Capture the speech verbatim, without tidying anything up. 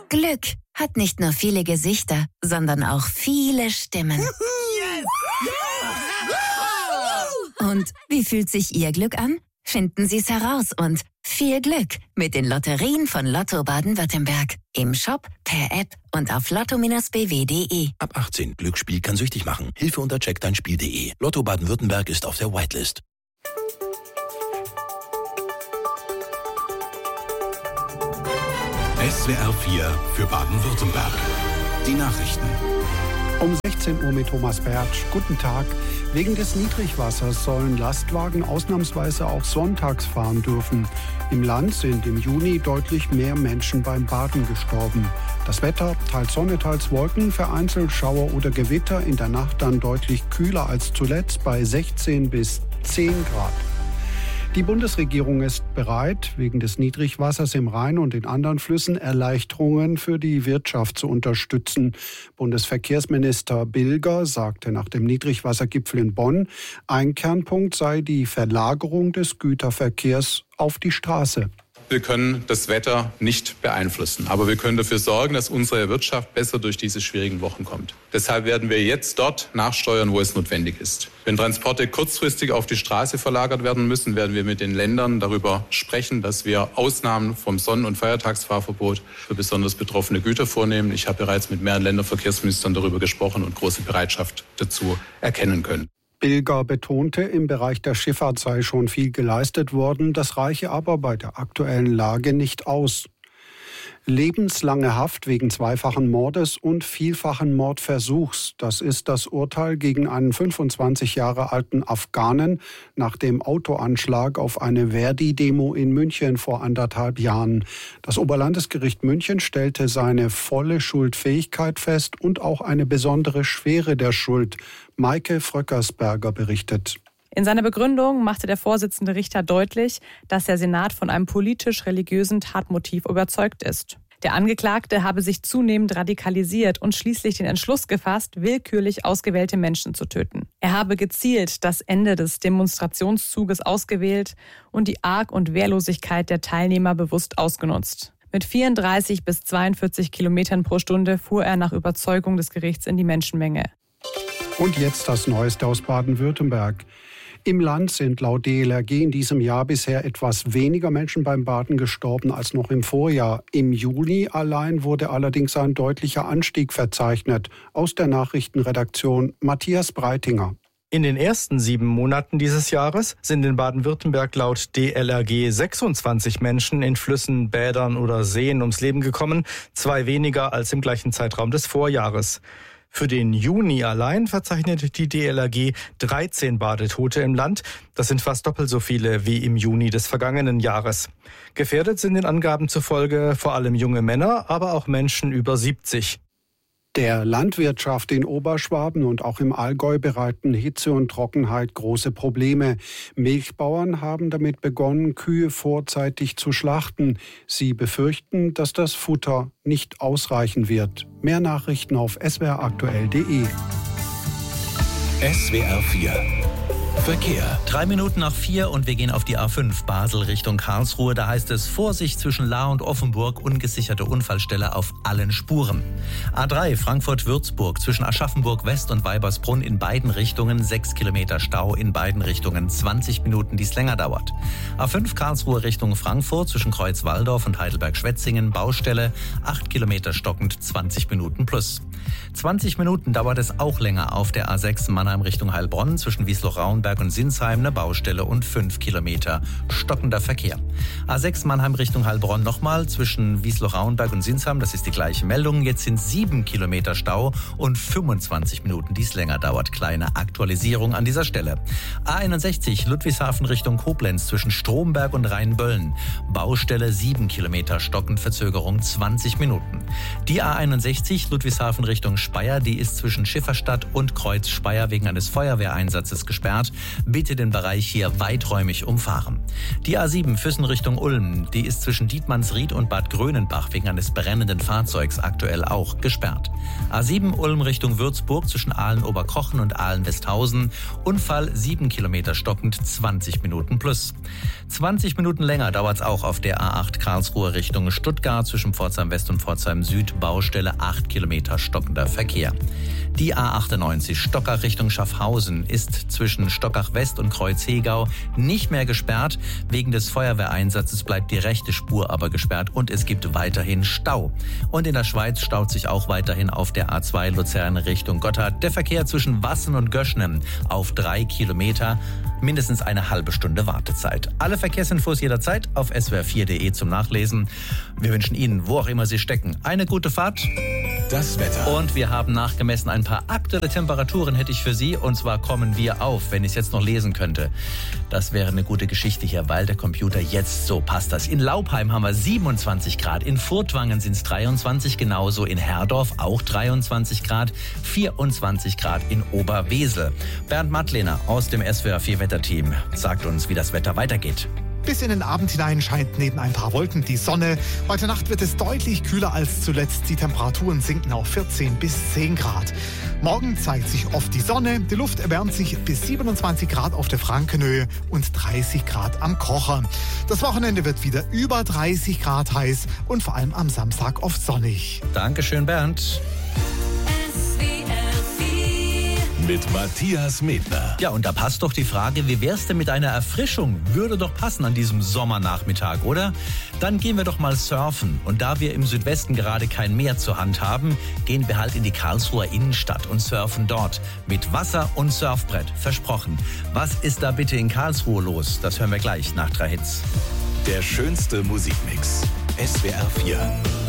Glück hat nicht nur viele Gesichter, sondern auch viele Stimmen. Und wie fühlt sich Ihr Glück an? Finden Sie es heraus und viel Glück mit den Lotterien von Lotto Baden-Württemberg. Im Shop, per App und auf lotto Bindestrich b w punkt d e. Ab achtzehn. Glücksspiel kann süchtig machen. Hilfe unter check dein spiel punkt d e. Lotto Baden-Württemberg ist auf der Whitelist. S W R vier für Baden-Württemberg. Die Nachrichten. Um sechzehn Uhr mit Thomas Bertsch. Guten Tag. Wegen des Niedrigwassers sollen Lastwagen ausnahmsweise auch sonntags fahren dürfen. Im Land sind im Juni deutlich mehr Menschen beim Baden gestorben. Das Wetter, teils Sonne, teils Wolken, vereinzelt Schauer oder Gewitter, in der Nacht dann deutlich kühler als zuletzt bei sechzehn bis zehn Grad. Die Bundesregierung ist bereit, wegen des Niedrigwassers im Rhein und in anderen Flüssen Erleichterungen für die Wirtschaft zu unterstützen. Bundesverkehrsminister Bilger sagte nach dem Niedrigwassergipfel in Bonn, ein Kernpunkt sei die Verlagerung des Güterverkehrs auf die Straße. Wir können das Wetter nicht beeinflussen, aber wir können dafür sorgen, dass unsere Wirtschaft besser durch diese schwierigen Wochen kommt. Deshalb werden wir jetzt dort nachsteuern, wo es notwendig ist. Wenn Transporte kurzfristig auf die Straße verlagert werden müssen, werden wir mit den Ländern darüber sprechen, dass wir Ausnahmen vom Sonnen- und Feiertagsfahrverbot für besonders betroffene Güter vornehmen. Ich habe bereits mit mehreren Länderverkehrsministern darüber gesprochen und große Bereitschaft dazu erkennen können. Bilger betonte, im Bereich der Schifffahrt sei schon viel geleistet worden, das reiche aber bei der aktuellen Lage nicht aus. Lebenslange Haft wegen zweifachen Mordes und vielfachen Mordversuchs. Das ist das Urteil gegen einen fünfundzwanzig Jahre alten Afghanen nach dem Autoanschlag auf eine Verdi-Demo in München vor anderthalb Jahren. Das Oberlandesgericht München stellte seine volle Schuldfähigkeit fest und auch eine besondere Schwere der Schuld. Maike Fröckersberger berichtet. In seiner Begründung machte der Vorsitzende Richter deutlich, dass der Senat von einem politisch-religiösen Tatmotiv überzeugt ist. Der Angeklagte habe sich zunehmend radikalisiert und schließlich den Entschluss gefasst, willkürlich ausgewählte Menschen zu töten. Er habe gezielt das Ende des Demonstrationszuges ausgewählt und die Arg- und Wehrlosigkeit der Teilnehmer bewusst ausgenutzt. Mit vierunddreißig bis zweiundvierzig Kilometern pro Stunde fuhr er nach Überzeugung des Gerichts in die Menschenmenge. Und jetzt das Neueste aus Baden-Württemberg. Im Land sind laut D L R G in diesem Jahr bisher etwas weniger Menschen beim Baden gestorben als noch im Vorjahr. Im Juli allein wurde allerdings ein deutlicher Anstieg verzeichnet. Aus der Nachrichtenredaktion Matthias Breitinger. In den ersten sieben Monaten dieses Jahres sind in Baden-Württemberg laut D L R G sechsundzwanzig Menschen in Flüssen, Bädern oder Seen ums Leben gekommen, zwei weniger als im gleichen Zeitraum des Vorjahres. Für den Juni allein verzeichnet die D L R G dreizehn Badetote im Land. Das sind fast doppelt so viele wie im Juni des vergangenen Jahres. Gefährdet sind den Angaben zufolge vor allem junge Männer, aber auch Menschen über siebzig. Der Landwirtschaft in Oberschwaben und auch im Allgäu bereiten Hitze und Trockenheit große Probleme. Milchbauern haben damit begonnen, Kühe vorzeitig zu schlachten. Sie befürchten, dass das Futter nicht ausreichen wird. Mehr Nachrichten auf s w r aktuell punkt d e. S W R vier Verkehr. Drei Minuten nach vier und wir gehen auf die A fünf Basel Richtung Karlsruhe. Da heißt es Vorsicht zwischen Lahr und Offenburg, ungesicherte Unfallstelle auf allen Spuren. A drei Frankfurt-Würzburg zwischen Aschaffenburg West und Weibersbrunn in beiden Richtungen, sechs Kilometer Stau in beiden Richtungen, zwanzig Minuten, die es länger dauert. A fünf Karlsruhe Richtung Frankfurt zwischen Kreuz-Walldorf und Heidelberg-Schwetzingen, Baustelle, acht Kilometer stockend, zwanzig Minuten plus. zwanzig Minuten dauert es auch länger auf der A sechs Mannheim Richtung Heilbronn zwischen Wiesloch-Rauenberg und Sinsheim, eine Baustelle und fünf Kilometer stockender Verkehr. A sechs Mannheim Richtung Heilbronn nochmal zwischen Wiesloch-Rauenberg und Sinsheim, das ist die gleiche Meldung. Jetzt sind sieben Kilometer Stau und fünfundzwanzig Minuten, die es länger dauert. Kleine Aktualisierung an dieser Stelle. A einundsechzig Ludwigshafen Richtung Koblenz zwischen Stromberg und Rheinböllen. Baustelle sieben Kilometer stockend, Verzögerung zwanzig Minuten. Die A einundsechzig Ludwigshafen Richtung Speyer, die ist zwischen Schifferstadt und Kreuz Speyer wegen eines Feuerwehreinsatzes gesperrt. Bitte den Bereich hier weiträumig umfahren. Die A sieben Füssen Richtung Ulm, die ist zwischen Dietmannsried und Bad Grönenbach wegen eines brennenden Fahrzeugs aktuell auch gesperrt. A sieben Ulm Richtung Würzburg zwischen Aalen-Oberkochen und Aalen-Westhausen. Unfall sieben Kilometer stockend, zwanzig Minuten plus. zwanzig Minuten länger dauert es auch auf der A acht Karlsruhe Richtung Stuttgart zwischen Pforzheim West und Pforzheim Süd. Baustelle acht Kilometer stockender Verkehr. Die A achtundneunzig Stockach Richtung Schaffhausen ist zwischen Stockach West und Kreuzhegau nicht mehr gesperrt. Wegen des Feuerwehreinsatzes bleibt die rechte Spur aber gesperrt und es gibt weiterhin Stau. Und in der Schweiz staut sich auch weiterhin auf der A zwei Luzern Richtung Gotthard der Verkehr zwischen Wassen und Göschnem auf drei Kilometer. Mindestens eine halbe Stunde Wartezeit. Alle Verkehrsinfos jederzeit auf s w r vier punkt d e zum Nachlesen. Wir wünschen Ihnen, wo auch immer Sie stecken, eine gute Fahrt. Das Wetter. Und wir haben nachgemessen ein paar aktuelle Temperaturen hätte ich für Sie. Und zwar kommen wir auf, wenn ich es jetzt noch lesen könnte. Das wäre eine gute Geschichte hier, weil der Computer jetzt so passt das. In Laupheim haben wir siebenundzwanzig Grad, in Furtwangen sind es dreiundzwanzig, genauso in Herdorf auch dreiundzwanzig Grad, vierundzwanzig Grad in Oberwesel. Bernd Mattlehner aus dem S W R vier Wetterteam sagt uns, wie das Wetter weitergeht. Bis in den Abend hinein scheint neben ein paar Wolken die Sonne. Heute Nacht wird es deutlich kühler als zuletzt. Die Temperaturen sinken auf vierzehn bis zehn Grad. Morgen zeigt sich oft die Sonne. Die Luft erwärmt sich bis siebenundzwanzig Grad auf der Frankenhöhe und dreißig Grad am Kocher. Das Wochenende wird wieder über dreißig Grad heiß und vor allem am Samstag oft sonnig. Dankeschön, Bernd. Mit Matthias Medner. Ja, und da passt doch die Frage, wie wär's denn mit einer Erfrischung? Würde doch passen an diesem Sommernachmittag, oder? Dann gehen wir doch mal surfen. Und da wir im Südwesten gerade kein Meer zur Hand haben, gehen wir halt in die Karlsruher Innenstadt und surfen dort. Mit Wasser und Surfbrett, versprochen. Was ist da bitte in Karlsruhe los? Das hören wir gleich nach drei Hits. Der schönste Musikmix. S W R vier.